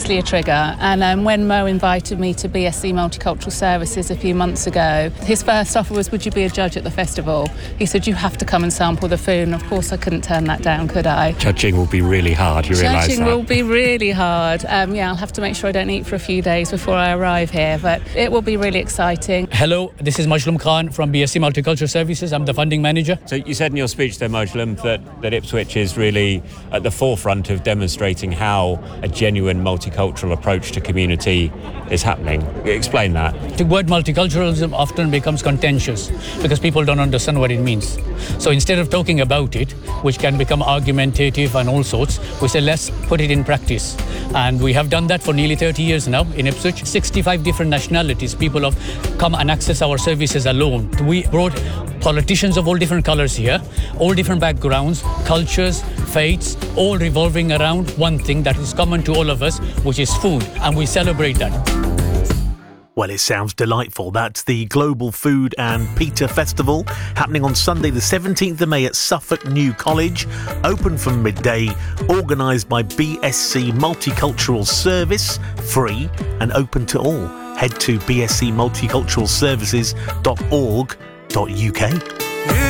obviously a trigger. And when Mo invited me to BSc Multicultural Services a few months ago, his first offer was, would you be a judge at the festival? He said, you have to come and sample the food. And of course, I couldn't turn that down, could I? Judging will be really hard, you realise that? Judging will be really hard. I'll have to make sure I don't eat for a few days before I arrive here, but it will be really exciting. Hello, this is Majlum Khan from BSc Multicultural Services. I'm the funding manager. So you said in your speech there, Majlum, that Ipswich is really at the forefront of demonstrating how a genuine multicultural approach to community is happening. Explain that. The word multiculturalism often becomes contentious because people don't understand what it means. So instead of talking about it, which can become argumentative and all sorts, we say let's put it in practice. And we have done that for nearly 30 years now in Ipswich. 65 different nationalities, people have come and access our services alone. We brought politicians of all different colours here, all different backgrounds, cultures, faiths, all revolving around one thing that is common to all of us, which is food, and we celebrate that. Well, it sounds delightful. That's the Global Food and Pita Festival happening on Sunday the 17th of May at Suffolk New College. Open from midday, organised by BSc Multicultural Service, free and open to all. Head to bscmulticulturalservices.org.uk.